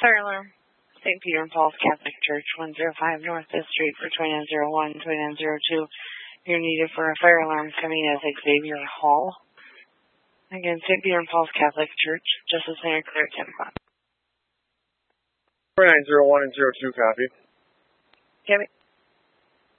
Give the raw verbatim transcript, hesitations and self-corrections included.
Fire alarm. Saint Peter and Paul's Catholic Church, one oh five North fifth Street for twenty-nine oh one, twenty-nine oh two. You're needed for a fire alarm coming as Xavier Hall. Again, Saint Peter and Paul's Catholic Church, Justice Center, clear at ten o'clock. nine oh one and oh two, copy. Copy.